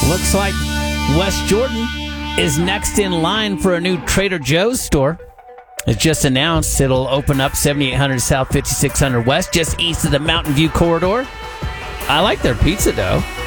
Looks like West Jordan is next in line for a new Trader Joe's store. It's just announced it'll open up 7800 South 5600 West, just east of the Mountain View corridor. I like their pizza dough.